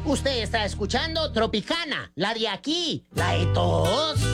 Usted está escuchando Tropicana, la de aquí, la de todos.